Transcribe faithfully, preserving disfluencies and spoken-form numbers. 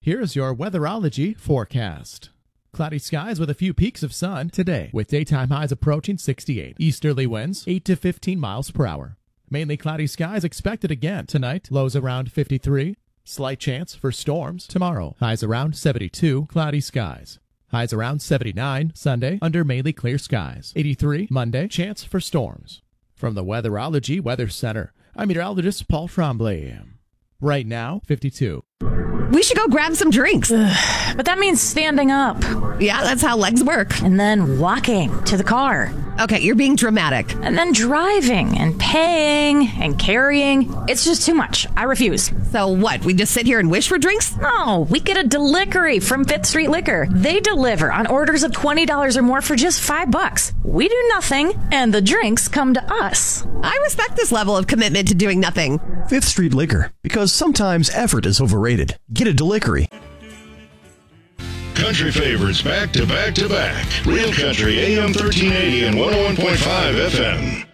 Here's your weatherology forecast. Cloudy skies with a few peaks of sun today, with daytime highs approaching sixty-eight. Easterly winds eight to fifteen miles per hour. Mainly cloudy skies expected again tonight, lows around fifty-three. Slight chance for storms tomorrow, highs around seventy-two, cloudy skies. Highs around seventy-nine Sunday, under mainly clear skies. eighty-three Monday, chance for storms. From the Weatherology Weather Center, I'm meteorologist Paul Tremblay. Right now, fifty-two. We should go grab some drinks. But that means standing up. Yeah, that's how legs work. And then walking to the car. Okay, you're being dramatic. And then driving and paying and carrying. It's just too much. I refuse. So what, we just sit here and wish for drinks? No, we get a delivery from Fifth Street Liquor. They deliver on orders of twenty dollars or more for just five bucks. We do nothing, and the drinks come to us. I respect this level of commitment to doing nothing. Fifth Street Liquor, because sometimes effort is overrated. Get a delivery. Country favorites back to back to back. Real Country A M thirteen eighty and one oh one point five F M.